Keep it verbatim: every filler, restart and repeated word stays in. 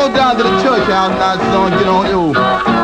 go down to the church house now, son, get on. Yo,